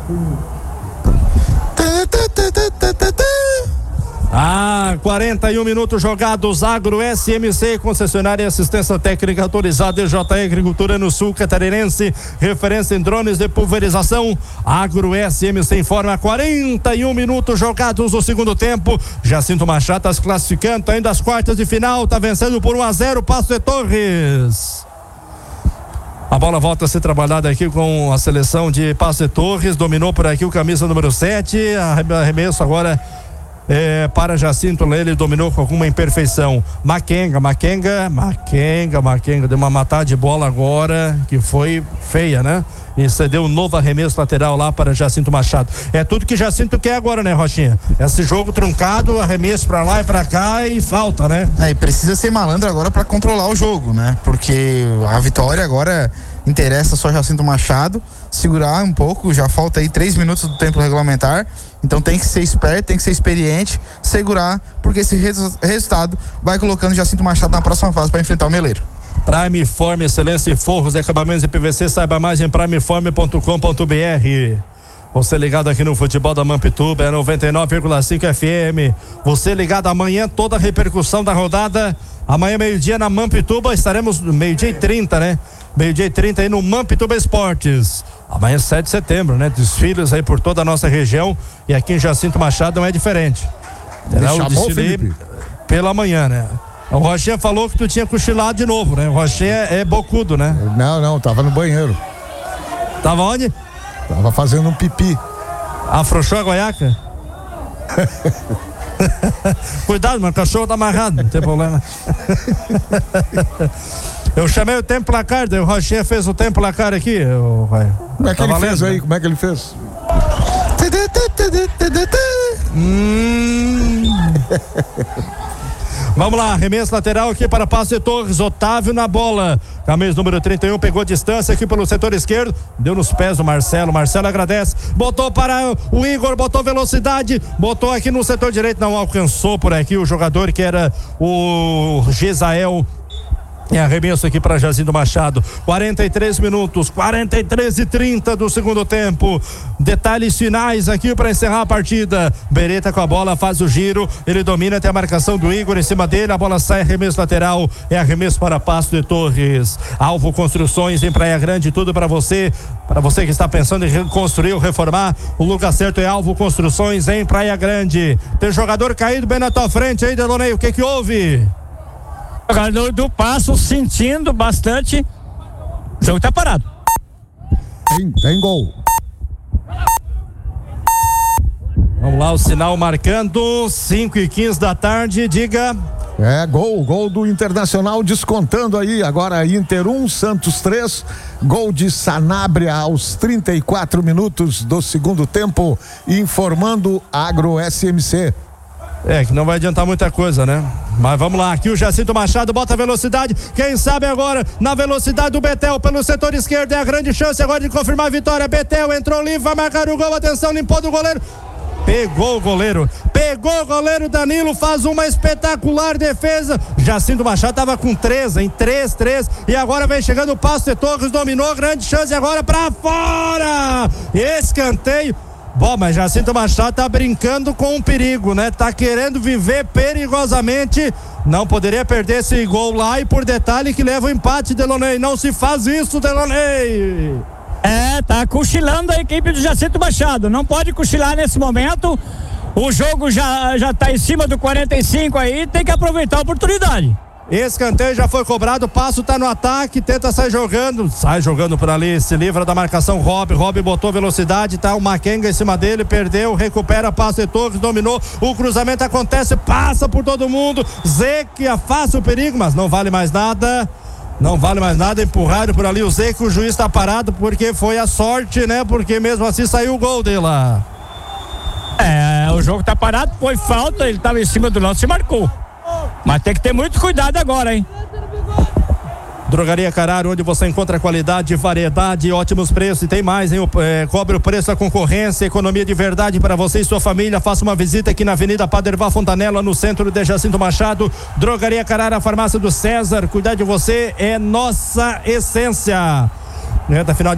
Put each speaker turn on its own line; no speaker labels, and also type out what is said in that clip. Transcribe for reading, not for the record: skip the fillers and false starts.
41 minutos jogados. Agro SMC, concessionária e assistência técnica autorizada. EJ Agricultura no Sul Catarinense, referência em drones de pulverização. Agro SMC informa. 41 minutos jogados no segundo tempo. Jacinto Machado está se classificando ainda às quartas de final, está vencendo por 1-0 Passo de Torres. A bola volta a ser trabalhada aqui com a seleção de Passo de Torres. Dominou por aqui o camisa número 7. Arremesso agora para Jacinto, ele dominou com alguma imperfeição. Maquenga deu uma matada de bola agora que foi feia, né? E cedeu um novo arremesso lateral lá para Jacinto Machado. É tudo que Jacinto quer agora, né, Rochinha? Esse jogo truncado, arremesso pra lá e pra cá e falta, né?
E precisa ser malandro agora pra controlar o jogo, né? Porque a vitória agora interessa só Jacinto Machado, segurar um pouco, já falta aí 3 minutos do tempo regulamentar, então tem que ser esperto, tem que ser experiente, segurar, porque esse resultado vai colocando Jacinto Machado na próxima fase para enfrentar o Meleiro.
Prime Form, excelência em forros, acabamentos de PVC, saiba mais em primeform.com.br. Você ligado aqui no futebol da Mampituba, é 99,5 FM. Você ligado amanhã, toda a repercussão da rodada. Amanhã, meio-dia, na Mampituba, estaremos meio-dia e 30, né? Meio-dia e 30 aí no Mampituba Esportes. Amanhã é 7 de setembro, né? Desfiles aí por toda a nossa região. E aqui em Jacinto Machado não é diferente. Terá o desfile pela manhã, né? O Rochinha falou que tu tinha cochilado de novo, né? O Rochinha é bocudo, né?
Não, tava no banheiro.
Tava onde?
Tava fazendo um pipi.
Afrouxou a goiaca? Cuidado, mano, o cachorro tá amarrado, não tem problema. Eu chamei o tempo placar, daí o Rochinha fez o tempo placar aqui.
Como é que ele fez aí? Como é que ele fez?
Vamos lá, arremesso lateral aqui para Passo de Torres. Otávio na bola, camisa número 31, pegou distância aqui pelo setor esquerdo, deu nos pés do Marcelo agradece, botou para o Igor, botou velocidade, botou aqui no setor direito, não alcançou por aqui o jogador que era o Gesael. E arremesso aqui para Jacinto Machado. 43 minutos, 43:30 do segundo tempo. Detalhes finais aqui para encerrar a partida. Beretta com a bola, faz o giro, ele domina até a marcação do Igor em cima dele, a bola sai, arremesso lateral, é arremesso para Passo de Torres. Alvo Construções em Praia Grande, tudo para você que está pensando em reconstruir ou reformar, o lugar certo é Alvo Construções em Praia Grande. Tem jogador caído bem na tua frente aí, Delonei, o que houve?
Jogador do Passo sentindo bastante. O jogo tá parado.
Tem gol.
Vamos lá, o sinal marcando 5:15 da tarde, diga.
Gol do Internacional descontando aí, agora Inter 1, Santos 3, gol de Sanabria aos 34 minutos do segundo tempo, informando Agro SMC.
Que não vai adiantar muita coisa, né? Mas vamos lá, aqui o Jacinto Machado bota a velocidade, quem sabe agora na velocidade do Betel pelo setor esquerdo, é a grande chance agora de confirmar a vitória. Betel entrou livre, vai marcar o gol, atenção, limpou do goleiro, pegou o goleiro Danilo, faz uma espetacular defesa. Jacinto Machado tava com 3, e agora vem chegando o Passo de Torres, dominou, grande chance agora pra fora, escanteio. Bom, mas Jacinto Machado tá brincando com o perigo, né? Tá querendo viver perigosamente, não poderia perder esse gol lá, e por detalhe que leva o empate, Delonei, não se faz isso, Delonei.
Tá cochilando a equipe do Jacinto Machado, não pode cochilar nesse momento, o jogo já tá em cima do 45 aí, tem que aproveitar a oportunidade.
Escanteio já foi cobrado, Passo tá no ataque, tenta sai jogando por ali, se livra da marcação. Rob botou velocidade, tá o Maquenga em cima dele, perdeu, recupera, Passo de Torres, dominou, o cruzamento acontece, passa por todo mundo, Zé que afasta o perigo, mas não vale mais nada, empurraram por ali o Zé, que o juiz tá parado porque foi a sorte, né? Porque mesmo assim saiu o gol dele lá.
O jogo tá parado, foi falta, ele tava em cima do lance e marcou. Mas tem que ter muito cuidado agora, hein?
Drogaria Carraro, onde você encontra qualidade, variedade e ótimos preços. E tem mais, hein? Cobre o preço da concorrência, economia de verdade para você e sua família. Faça uma visita aqui na Avenida Paderval Fontanella, no centro de Jacinto Machado. Drogaria Carraro, a farmácia do César. Cuidar de você é nossa essência. Reta final de